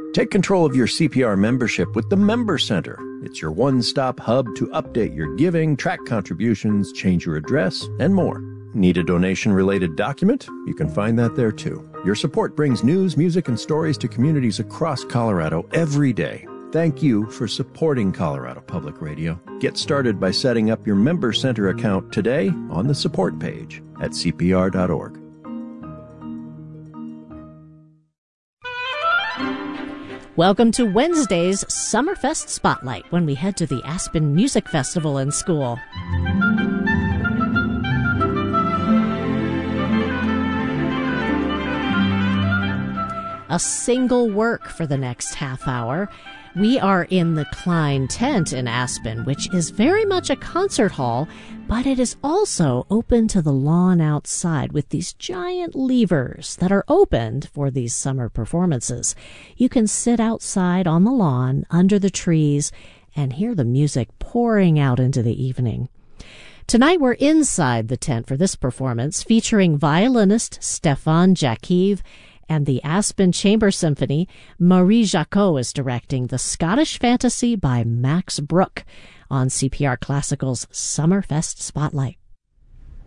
Take control of your CPR membership with the Member Center. It's your one-stop hub to update your giving, track contributions, change your address, and more. Need a donation-related document? You can find that there, too. Your support brings news, music, and stories to communities across Colorado every day. Thank you for supporting Colorado Public Radio. Get started by setting up your Member Center account today on the support page at cpr.org. Welcome to Wednesday's Summerfest Spotlight, when we head to the Aspen Music Festival in school. A single work for the next half hour. We are in the Klein Tent in Aspen, which is very much a concert hall, but it is also open to the lawn outside with these giant levers that are opened for these summer performances. You can sit outside on the lawn under the trees and hear the music pouring out into the evening. Tonight we're inside the tent for this performance, featuring violinist Stefan Jakiv and the Aspen Chamber Symphony. Marie Jacot is directing the Scottish Fantasy by Max Bruch on CPR Classical's Summerfest Spotlight.